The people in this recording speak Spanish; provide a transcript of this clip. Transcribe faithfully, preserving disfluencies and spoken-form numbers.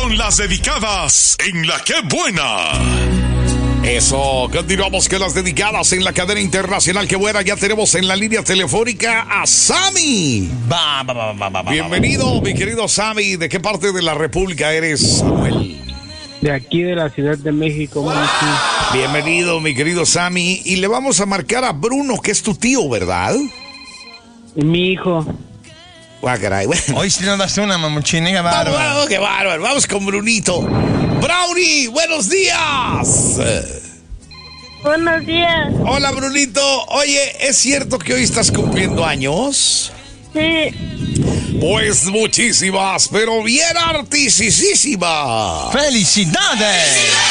con las dedicadas en La Que Buena. Eso, continuamos con las dedicadas en la cadena internacional. Que buena, ya tenemos en la línea telefónica a Sammy. Va, va, va, va, va, va, Bienvenido, mi querido Sammy. ¿De qué parte de la República eres, Samuel? De aquí de la Ciudad de México, Monchi. Bienvenido, mi querido Sammy. Y le vamos a marcar a Bruno, que es tu tío, ¿verdad? Mi hijo. Ah, caray. Bueno. Hoy sí nos das una, mamuchini, qué Vamos, bárbaro. vamos, qué bárbaro. Vamos con Brunito. Brownie, buenos días. Buenos días. Hola, Brunito. Oye, ¿es cierto que hoy estás cumpliendo años? Sí. Pues muchísimas, pero bien artisísimas. ¡Felicidades!